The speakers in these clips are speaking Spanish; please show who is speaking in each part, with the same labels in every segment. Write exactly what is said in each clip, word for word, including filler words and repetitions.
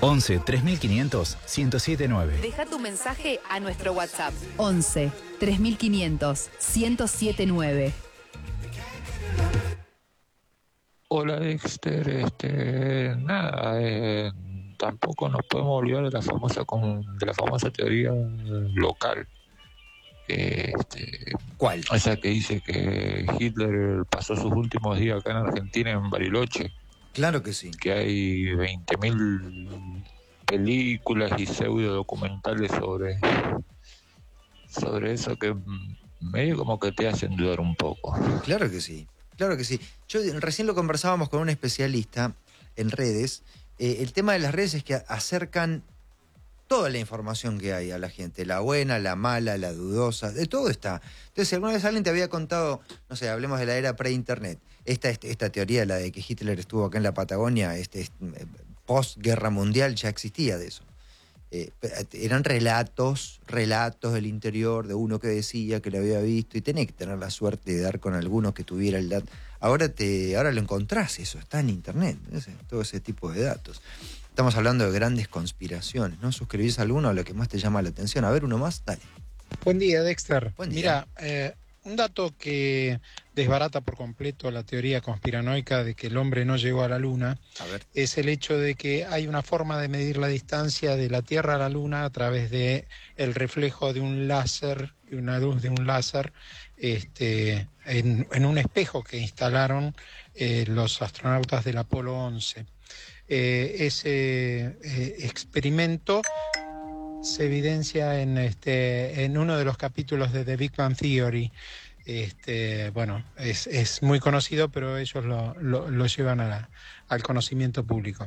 Speaker 1: once tres mil quinientos ciento siete nueve.
Speaker 2: Deja tu mensaje a nuestro WhatsApp.
Speaker 3: once tres mil quinientos ciento siete nueve.
Speaker 4: Hola Dexter, este, nada, eh, tampoco nos podemos olvidar de la famosa con, de la famosa teoría local. Eh, este,
Speaker 5: ¿Cuál?
Speaker 4: Esa que dice que Hitler pasó sus últimos días acá en Argentina en Bariloche.
Speaker 5: Claro que sí.
Speaker 4: Que hay veinte mil películas y pseudo documentales sobre, sobre eso que medio como que te hacen dudar un poco.
Speaker 5: Claro que sí, claro que sí. Yo recién lo conversábamos con un especialista en redes. Eh, el tema de las redes es que acercan toda la información que hay a la gente, la buena, la mala, la dudosa, de todo está. Entonces, si alguna vez alguien te había contado, no sé, hablemos de la era pre-internet, esta, esta, esta teoría, la de que Hitler estuvo acá en la Patagonia, este, este post-guerra mundial, ya existía de eso. Eh, eran relatos, relatos del interior de uno que decía que lo había visto y tenés que tener la suerte de dar con alguno que tuviera el dato. Ahora, te, ahora lo encontrás, eso está en internet, ese, todo ese tipo de datos. Estamos hablando de grandes conspiraciones, ¿no? ¿Suscribís a alguno a lo que más te llama la atención? A ver, uno más, dale.
Speaker 6: Buen día, Dexter.
Speaker 5: Buen día.
Speaker 6: Mira, eh, un dato que desbarata por completo la teoría conspiranoica de que el hombre no llegó a la Luna
Speaker 5: A ver.
Speaker 6: es el hecho de que hay una forma de medir la distancia de la Tierra a la Luna a través de el reflejo de un láser, una luz de un láser, este, en, en un espejo que instalaron eh, los astronautas del Apolo once. Eh, ese eh, experimento se evidencia en este en uno de los capítulos de The Big Bang Theory. Este, bueno, es, es muy conocido, pero ellos lo, lo, lo llevan a la, al conocimiento público.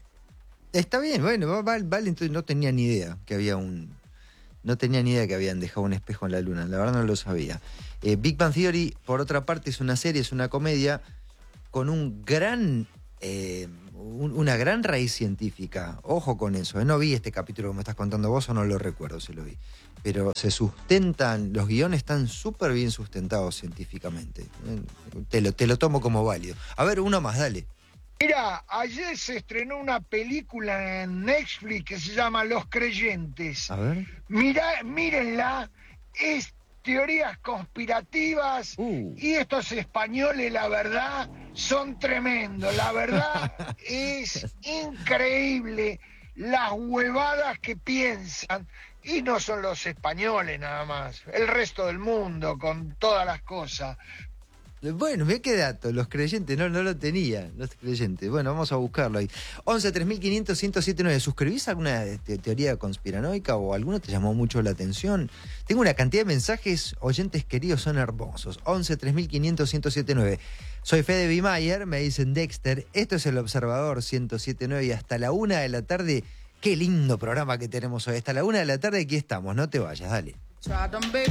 Speaker 5: Está bien, bueno, vale, vale, entonces no tenía ni idea que había un... No tenía ni idea que habían dejado un espejo en la Luna, la verdad no lo sabía. Eh, Big Bang Theory, por otra parte, es una serie, es una comedia con un gran... Eh, un, una gran raíz científica. Ojo con eso, ¿eh? No vi este capítulo que me estás contando vos o no lo recuerdo si lo vi. Pero se sustentan, los guiones están súper bien sustentados científicamente. Te lo, te lo tomo como válido. A ver, uno más, dale.
Speaker 7: Mira, ayer se estrenó una película en Netflix que se llama Los Creyentes.
Speaker 5: A ver.
Speaker 7: Mira, mírenla, es teorías conspirativas
Speaker 5: Uh.
Speaker 7: y estos españoles, la verdad, son tremendos. La verdad es increíble las huevadas que piensan. Y no son los españoles nada más, el resto del mundo con todas las cosas.
Speaker 5: Bueno, mira qué dato, los creyentes, no, no lo tenía, los creyentes. Bueno, vamos a buscarlo ahí. once tres mil quinientos ciento siete nueve. ¿Suscribís alguna te teoría conspiranoica o alguno te llamó mucho la atención? Tengo una cantidad de mensajes, oyentes queridos, son hermosos. once tres mil quinientos ciento siete nueve. Soy Fede Bimayer, me dicen Dexter. Esto es El Observador ciento siete nueve y hasta la una de la tarde. Qué lindo programa que tenemos hoy. Hasta la una de la tarde aquí estamos, no te vayas, dale.